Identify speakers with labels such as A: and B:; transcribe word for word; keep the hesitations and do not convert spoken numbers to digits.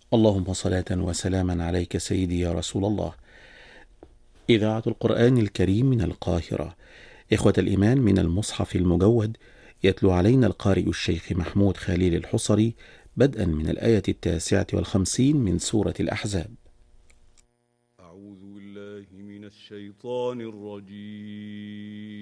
A: اللهم صلاة وسلاما عليك سيدي يا رسول الله. إذاعة القرآن الكريم من القاهرة. إخوة الإيمان، من المصحف المجود يتلو علينا القارئ الشيخ محمود خليل الحصري بدءا من الآية التاسعة والخمسين من سورة الأحزاب.
B: أعوذ بالله من الشيطان الرجيم.